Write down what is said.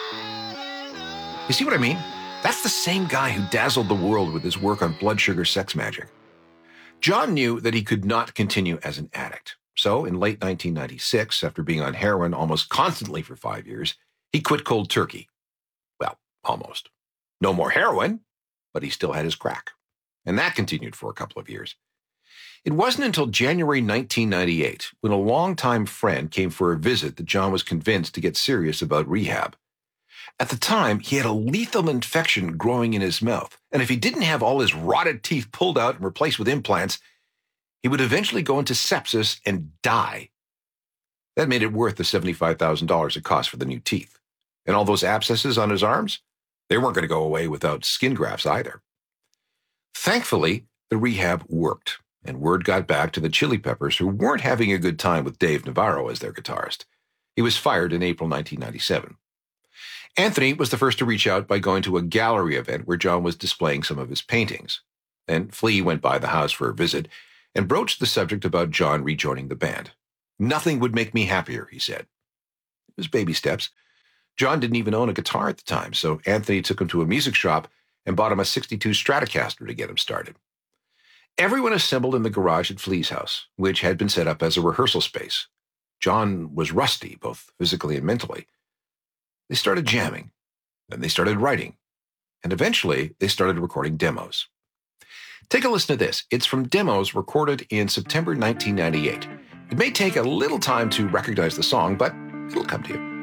You see what I mean? That's the same guy who dazzled the world with his work on blood sugar sex magic. John knew that he could not continue as an addict. So in late 1996, after being on heroin almost constantly for 5 years, he quit cold turkey. Well, almost. No more heroin, but he still had his crack. And that continued for a couple of years. It wasn't until January 1998, when a longtime friend came for a visit, that John was convinced to get serious about rehab. At the time, he had a lethal infection growing in his mouth, and if he didn't have all his rotted teeth pulled out and replaced with implants, he would eventually go into sepsis and die. That made it worth the $75,000 it cost for the new teeth. And all those abscesses on his arms, they weren't going to go away without skin grafts either. Thankfully, the rehab worked, and word got back to the Chili Peppers, who weren't having a good time with Dave Navarro as their guitarist. He was fired in April 1997. Anthony was the first to reach out by going to a gallery event where John was displaying some of his paintings. Then Flea went by the house for a visit and broached the subject about John rejoining the band. "Nothing would make me happier," he said. It was baby steps. John didn't even own a guitar at the time, so Anthony took him to a music shop and bought him a '62 Stratocaster to get him started. Everyone assembled in the garage at Flea's house, which had been set up as a rehearsal space. John was rusty, both physically and mentally. They started jamming, then they started writing, and eventually they started recording demos. Take a listen to this. It's from demos recorded in September 1998. It may take a little time to recognize the song, but it'll come to you.